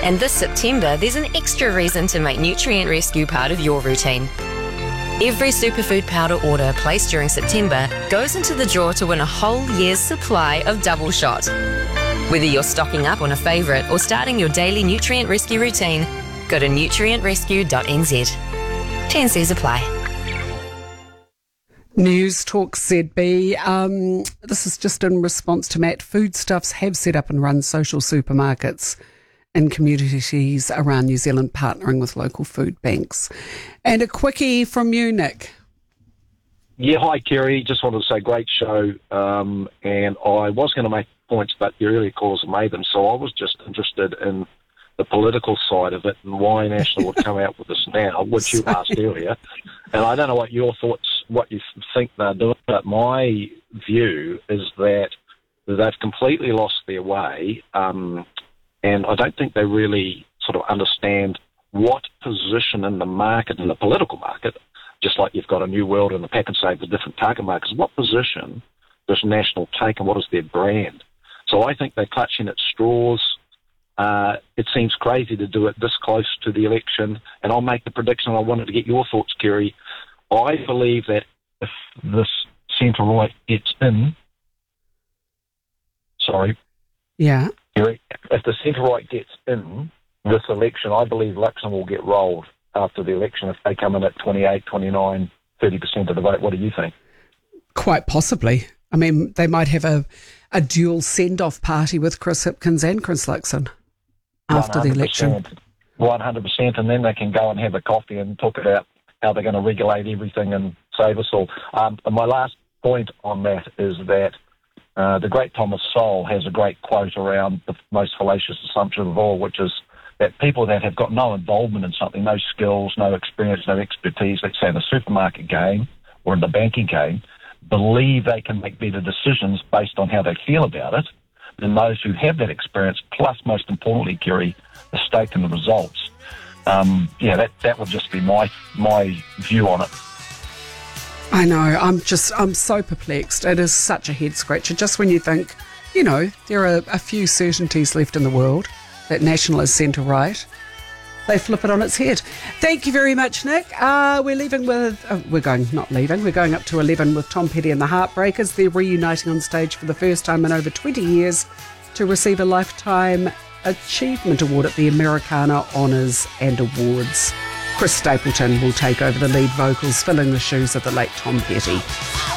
And this September, there's an extra reason to make Nutrient Rescue part of your routine. Every superfood powder order placed during September goes into the draw to win a whole year's supply of Double Shot. Whether you're stocking up on a favourite or starting your daily Nutrient Rescue routine, go to nutrientrescue.nz. T&Cs apply. News Talk ZB. This is just in response to Matt. Foodstuffs have set up and run social supermarkets in communities around New Zealand, partnering with local food banks. And a quickie from you, Nick. Yeah, hi, Kerry. Just wanted to say great show. And I was going to make points, but the earlier callers have made them. So I was just interested in the political side of it and why National would come out with this now, which you asked earlier. And I don't know what your thoughts, what you think they're doing, but my view is that they've completely lost their way, and I don't think they really sort of understand what position in the market, in the political market, just like you've got a New World and a Pak'nSave with different target markets, what position does National take and what is their brand? So I think they're clutching at straws. It seems crazy to do it this close to the election, and I'll make the prediction. I wanted to get your thoughts, Kerry. I believe that if this centre-right gets in, Yeah. Kerry, if the centre-right gets in this election, I believe Luxon will get rolled after the election if they come in at 28, 29, 30% of the vote. What do you think? Quite possibly. I mean, they might have a dual send-off party with Chris Hipkins and Chris Luxon after the election. 100%, and then they can go and have a coffee and talk about how they're going to regulate everything and save us all. And my last point on that is that the great Thomas Sowell has a great quote around the most fallacious assumption of all, which is that people that have got no involvement in something, no skills, no experience, no expertise, let's say in the supermarket game or in the banking game, believe they can make better decisions based on how they feel about it than those who have that experience, plus, most importantly, Kerry, the stake in the results. That would just be my view on it. I know, I'm so perplexed. It is such a head scratcher. Just when you think, there are a few certainties left in the world, that National is centre-right, they flip it on its head. Thank you very much, Nick. We're going up to 11 with Tom Petty and the Heartbreakers. They're reuniting on stage for the first time in over 20 years to receive a Lifetime Achievement Award at the Americana Honours and Awards. Chris Stapleton will take over the lead vocals, filling the shoes of the late Tom Petty.